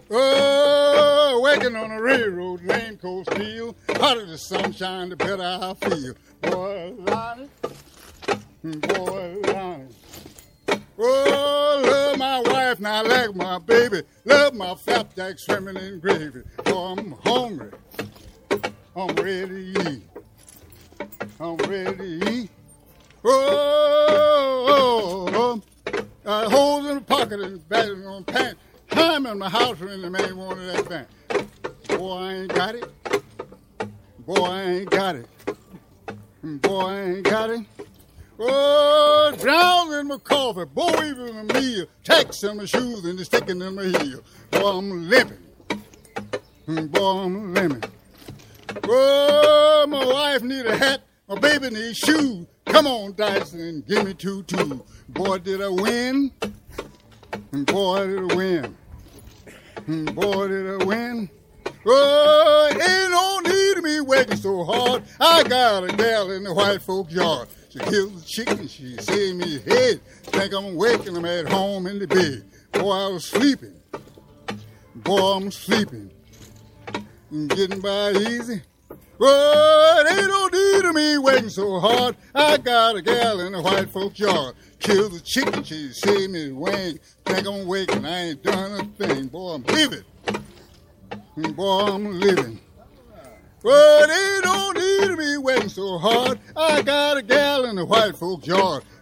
Oh, working on a railroad, lane cold steel. Hotter the sunshine, the better I feel. Boy, Lonnie, boy, Lonnie. Oh, love my wife, now like my baby. Love my flapjack swimming in gravy. Oh, I'm hungry. I'm ready to eat. I'm ready to eat. Oh, holes in the pocket and batting on pants. I'm in my house when the man wanted that thing. Boy, I ain't got it. Boy, I ain't got it. Boy, I ain't got it. Oh, drowned in my coffee. Boy, even a meal. Tax in my shoes and it's sticking in my heel. Boy, I'm limping. Boy, I'm limping. Oh, my wife need a hat. My baby needs shoes. Come on, Dyson, give me 2-2. Boy, did I win? Boy, did I win? Boy, did I win? Oh, ain't no need of me working so hard. I got a gal in the white folks' yard. She kills the chicken, she saved me head. Think I'm waking, I'm at home in the bed. Boy, I was sleeping. Boy, I'm sleeping. Getting by easy. Oh, it ain't no need of me waiting so hard. I got a gal in the white folks' yard. Killed the chicken, she saved me the wing. Think I'm waking, I ain't done a thing. Boy, I'm living. Boy, I'm living. Oh, it ain't no need of me waiting so hard. I got a gal in the white folks' yard.